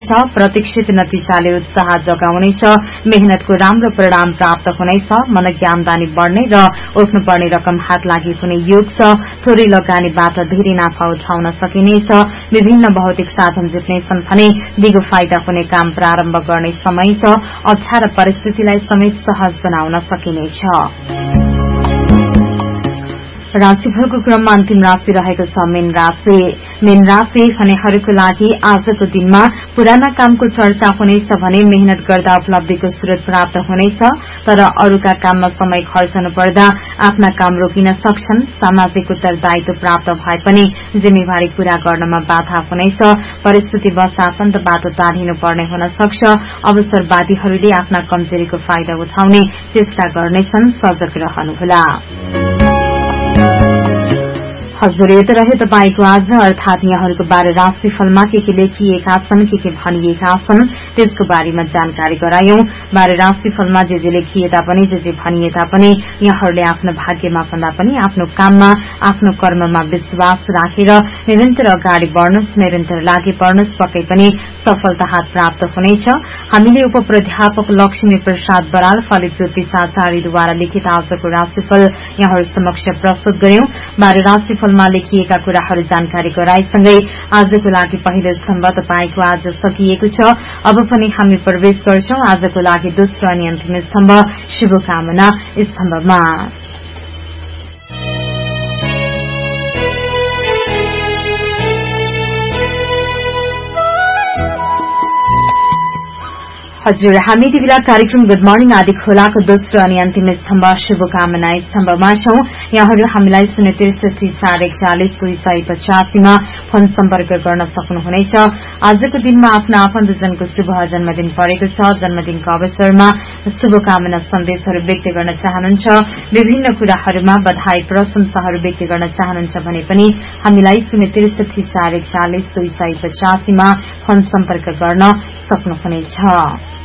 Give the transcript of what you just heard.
प्रतीक्षित नतिजाले उत्साह जगाउनेछ, मेहनतको राम्रो परिणाम प्राप्त हुनेछ, मनकी आमदानी बढ़ने र उठ्नुपर्ने रकम हात लागि हुने योग छ। थोरै लगानीबाट धेरै नाफा उठाउन सकिनेछ। विभिन्न भौतिक साधन जुट्नेछन् भने दिगो फाइदा हुने काम प्रारम्भ गर्ने समय छ। अप्ठ्यारा परिस्थितिलाई समेत सहज बनाउन सकिनेछ। राशिफलको क्रममा अन्तिम राशि रहेको छ मीन राशि। मीन राशि हुनेहरूको लागि आजको दिनमा पुराना कामको चर्चा हुनेछ भने मेहनत गर्दा उपलब्धिको स्रोत प्राप्त हुनेछ, तर अरूका काममा समय खर्चनु पर्दा आफ्ना काम रोकिन सक्छन्। सामाजिक उत्तरदायित्व प्राप्त भए पनि जिम्मेवारी पूरा गर्नमा बाधा हुनेछ। परिस्थितिवश आफन्तबाट टाढिनु पर्ने हुन सक्छ। अवसरवादीहरूले आफ्ना कमजोरीको फाइदा उठाउने चेष्टा गर्नेछन्, सजग रहनुहोला। हजुर, यो त रह्यो तपाईको आज अर्थात यहाँहरूको बारे राशिफलमा के लेखिएका छन्, के भनिएका छन् त्यसको बारेमा जानकारी गरायौं। बारे राशिफलमा जे लेखिए तापनि जे भनिए तापनि यहाँहरूले आफ्नो भाग्यमा भन्दा पनि आफ्नो काममा आफ्नो कर्ममा विश्वास राखेर निरन्तर अगाडि बढ़नुस्, निरन्तर लागि पर्नुस्, पक्कै पनि सफलता हात प्राप्त हुनेछ। हामीले उपप्राध्यापक लक्ष्मी प्रसाद बराल फलित ज्योतिष आचार्यद्वारा लिखित आजको राशिफल यहाँहरू समक्ष प्रस्तुत गर्यौं। बारे राशिफलमा लेखिएका कुराहरू जानकारी गराएसँगै आजको लागि पहिलो स्तम्भ तपाईको आज सकिएको छ। अब पनि हामी प्रवेश गर्छौं आजको लागि दोस्रो अनि अन्तिम स्तम्भ शुभकामना स्तम्भमा। हजुर, हामी यति बेला कार्यक्रम गुड मर्निङ आदि खोलाको दोस्रो अनि अन्तिम स्तम्भ शुभकामना स्तम्भमा छौं। यहाँहरू हामीलाई 063 मा फोन सम्पर्क गर्न सक्नुहुनेछ। आजको दिनमा आफ्ना आफन्तजनको शुभ जन्मदिन परेको छ। जन्मदिनको अवसरमा शुभकामना सन्देशहरू व्यक्त गर्न चाहनुहुन्छ, विभिन्न कुराहरूमा बधाई प्रशंसाहरू व्यक्त गर्न चाहनुहुन्छ भने पनि हामीलाई 063 मा फोन सम्पर्क गर्न सक्नुहुनेछ।